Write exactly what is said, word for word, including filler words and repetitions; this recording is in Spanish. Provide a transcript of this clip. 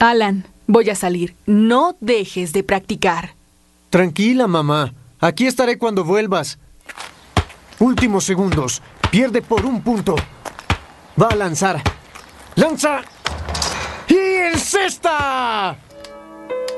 Alan, voy a salir. No dejes de practicar. Tranquila, mamá. Aquí estaré cuando vuelvas. Últimos segundos. Pierde por un punto. Va a lanzar. ¡Lanza! ¡Y el cesta!